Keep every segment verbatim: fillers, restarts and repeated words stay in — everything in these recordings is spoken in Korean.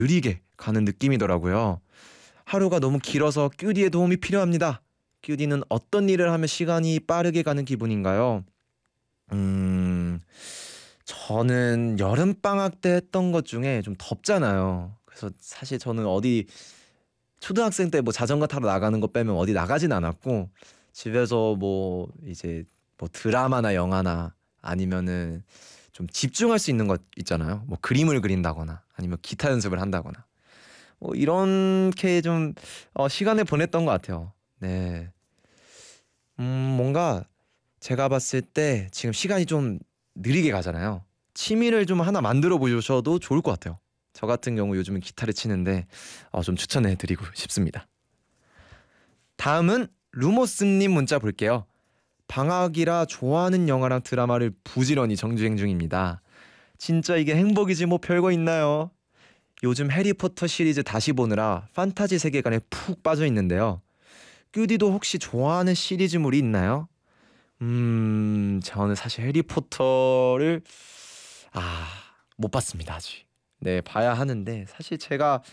느리게 가는 느낌이더라고요. 하루가 너무 길어서 큐디의 도움이 필요합니다. 큐디는 어떤 일을 하면 시간이 빠르게 가는 기분인가요? 음, 저는 여름방학 때 했던 것 중에 좀 덥잖아요. 그래서 사실 저는 어디 초등학생 때 뭐 자전거 타러 나가는 거 빼면 어디 나가진 않았고 집에서 뭐 이제 뭐 드라마나 영화나 아니면은 좀 집중할 수 있는 것 있잖아요. 뭐 그림을 그린다거나 아니면 기타 연습을 한다거나 뭐 이렇게 좀 어, 시간을 보냈던 것 같아요. 네, 음 뭔가 제가 봤을 때 지금 시간이 좀 느리게 가잖아요. 취미를 좀 하나 만들어 보셔도 좋을 것 같아요. 저 같은 경우 요즘은 기타를 치는데 어, 좀 추천해 드리고 싶습니다. 다음은 루모스님 문자 볼게요. 방학이라 좋아하는 영화랑 드라마를 부지런히 정주행 중입니다. 진짜 이게 행복이지 뭐 별거 있나요? 요즘 해리포터 시리즈 다시 보느라 판타지 세계관에 푹 빠져 있는데요. 큐디도 혹시 좋아하는 시리즈물이 있나요? 음, 저는 사실 해리포터를 아, 못 봤습니다, 아직. 네, 봐야 하는데 사실 제가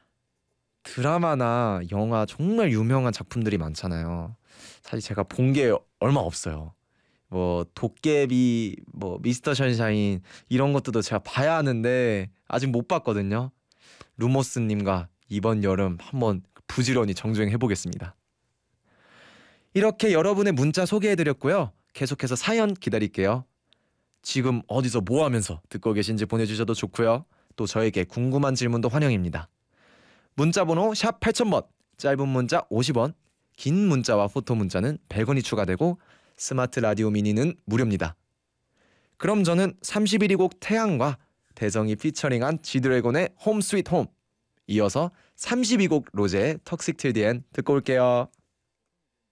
드라마나 영화 정말 유명한 작품들이 많잖아요. 사실 제가 본 게 얼마 없어요. 뭐 도깨비, 뭐 미스터 션샤인 이런 것들도 제가 봐야 하는데 아직 못 봤거든요. 루모스님과 이번 여름 한번 부지런히 정주행 해보겠습니다. 이렇게 여러분의 문자 소개해드렸고요. 계속해서 사연 기다릴게요. 지금 어디서 뭐 하면서 듣고 계신지 보내주셔도 좋고요. 또 저에게 궁금한 질문도 환영입니다. 문자번호 샵 팔천 번, 짧은 문자 오십 원, 긴 문자와 포토 문자는 백 원이 추가되고 스마트 라디오 미니는 무료입니다. 그럼 저는 삼십일 위 곡 태양과 대성이 피처링한 지드래곤의 홈 스윗 홈, 이어서 삼십이 곡 로제의 턱식 틸 디 엔 듣고 올게요.